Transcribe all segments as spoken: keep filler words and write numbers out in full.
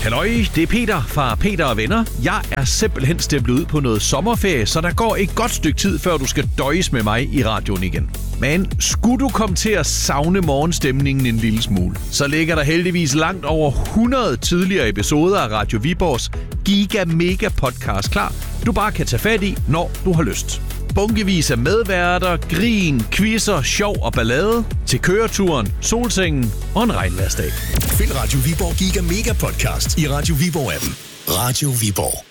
Halløj, det er Peter fra Peter og Venner. Jeg er simpelthen stemplet ud på noget sommerferie, så der går et godt stykke tid, før du skal døjes med mig i radioen igen. Men skulle du komme til at savne morgenstemningen en lille smule, så ligger der heldigvis langt over hundrede tidligere episoder af Radio Viborgs Giga Mega Podcast klar, du bare kan tage fat i, når du har lyst. Bunkevis af medværter, grin, quizzer, sjov og ballade til køreturen, solsengen og en regnværsdag. Find Radio Viborg Giga Mega Podcast i Radio Viborg-appen. Radio Viborg.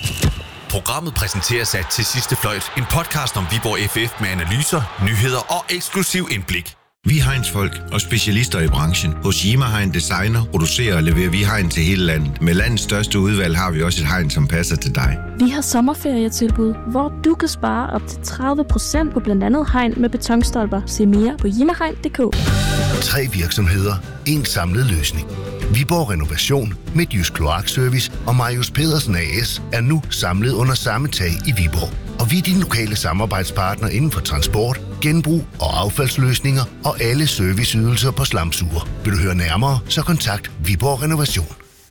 Programmet præsenteres af Til Sidste Fløjt, en podcast om Viborg F F med analyser, nyheder og eksklusiv indblik. Vi Hegnsfolk og specialister i branchen. Hos Jima Hegn Designer producerer og leverer vi hegn til hele landet. Med landets største udvalg har vi også et hegn, som passer til dig. Vi har sommerferietilbud, hvor du kan spare op til tredive procent på blandt andet hegn med betonstolper. Se mere på jimahegn punktum d k. Tre virksomheder, en samlet løsning. Viborg Renovation, Midtjysk Kloakservice og Marius Pedersen A S er nu samlet under samme tag i Viborg. Og vi er din lokale samarbejdspartner inden for transport, genbrug og affaldsløsninger og alle serviceydelser på slamsuger. Vil du høre nærmere, så kontakt Viborg Renovation.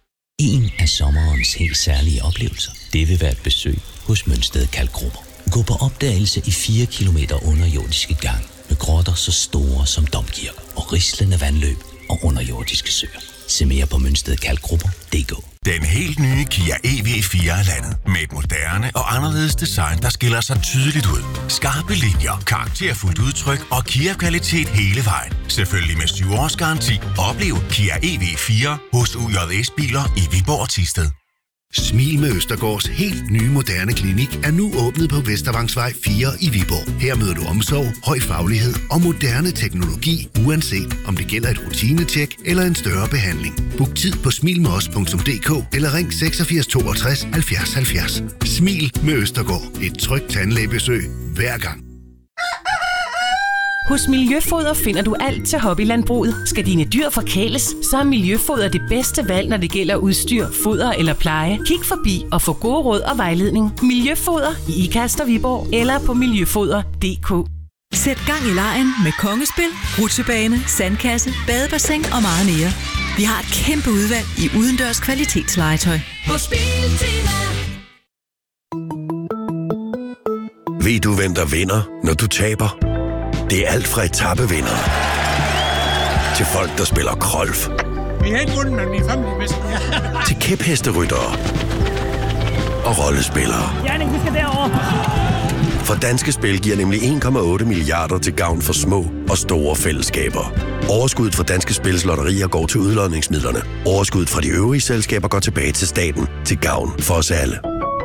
En af sommerens helt særlige oplevelser, det vil være et besøg hos Mønsted Kalkgrupper. Gå på opdagelse i fire kilometer underjordiske gang med grotter så store som domkirker og rislende vandløb og underjordiske søer. Se mere på mønsted kalkgrupper punktum d k. Den helt nye Kia E V fire er landet med et moderne og anderledes design, der skiller sig tydeligt ud. Skarpe linjer, karakterfuldt udtryk og Kia-kvalitet hele vejen. Selvfølgelig med syv års garanti. Oplev Kia E V fire hos U J S-biler i Viborg og Thisted. Smil med Østergaards helt nye moderne klinik er nu åbnet på Vestervangsvej fire i Viborg. Her møder du omsorg, høj faglighed og moderne teknologi, uanset om det gælder et rutinetjek eller en større behandling. Book tid på smil med os punktum d k eller ring seksogfirs toogtres halvfjerds halvfjerds. Smil med Østergaard. Et trygt tandlægebesøg hver gang. Hos Miljøfoder finder du alt til hobbylandbruget. Skal dine dyr forkæles, så er Miljøfoder det bedste valg, når det gælder udstyr, foder eller pleje. Kig forbi og få gode råd og vejledning. Miljøfoder i Ikast og Viborg eller på miljøfoder punktum d k. Sæt gang i legen med kongespil, rutsjebane, sandkasse, badebassin og meget mere. Vi har et kæmpe udvalg i udendørs kvalitetslegetøj. Hos Biltema. Ved du, hvem der vinder, når du taber? Det er alt fra etapevinder til folk, der spiller golf. Vi har ikke vundet, men vi er fandme bedst. Til kæphesteryttere og rollespillere. Jannik, vi skal derover. For Danske Spil giver nemlig en komma otte milliarder til gavn for små og store fællesskaber. Overskuddet fra Danske Spils lotterier går til udlodningsmidlerne. Overskuddet fra de øvrige selskaber går tilbage til staten til gavn for os alle.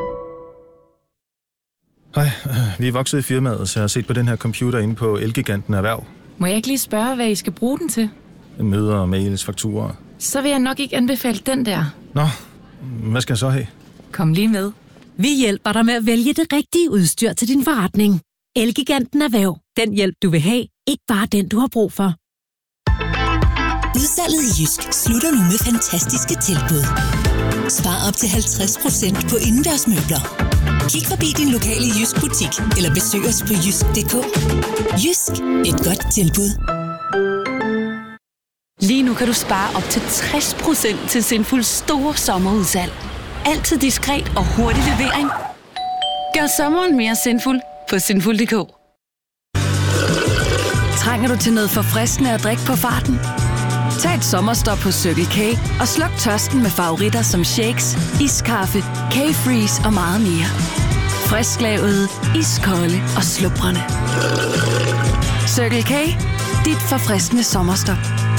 Hej, vi er vokset i firmaet, så jeg har set på den her computer inde på Elgiganten Erhverv. Må jeg ikke lige spørge, hvad I skal bruge den til? Møder, mails, fakturer. Så vil jeg nok ikke anbefale den der. Nå, hvad skal jeg så have? Kom lige med. Vi hjælper dig med at vælge det rigtige udstyr til din forretning. Elgiganten Erhverv. Den hjælp, du vil have. Ikke bare den, du har brug for. Udsalget i Jysk slutter nu med fantastiske tilbud. Spar op til halvtreds procent på indendørsmøbler. Kig forbi din lokale Jysk butik eller besøg os på jysk punktum d k. Jysk. Et godt tilbud. Lige nu kan du spare op til tres procent til Sinfuls store sommerudsalg. Altid diskret og hurtig levering. Gør sommeren mere sinful på sinful punktum d k. Trænger du til noget forfriskende at drikke på farten? Tag et sommerstop hos Circle K og sluk tørsten med favoritter som shakes, iskaffe, K-Freeze og meget mere. Frisklavet, iskolde og slubrende. Circle K. Dit forfriskende sommerstop.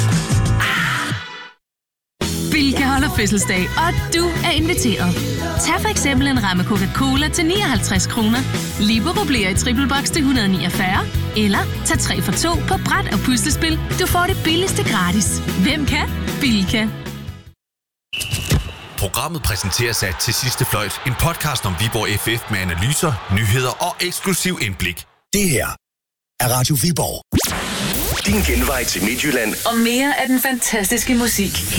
Bilka holder fødselsdag, og du er inviteret. Tag for eksempel en ramme Coca-Cola til nioghalvtreds kroner, Libero bliver i triple box til et hundrede og niogfyrre, eller tag tre for to på bræt og puslespil. Du får det billigste gratis. Hvem kan? Bilka. Programmet præsenteres af Til Sidste Fløjt, en podcast om Viborg F F med analyser, nyheder og eksklusiv indblik. Det her er Radio Viborg. Din genvej til Midtjylland. Og mere af den fantastiske musik